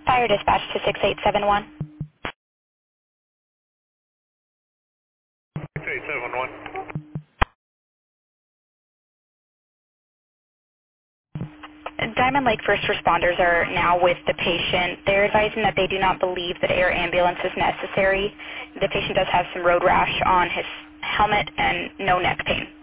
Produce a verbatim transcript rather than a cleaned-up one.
Fire dispatch to six eight seven one. six eight seven one. Diamond Lake first responders are now with the patient. They're advising that they do not believe that air ambulance is necessary. The patient does have some road rash on his helmet and no neck pain.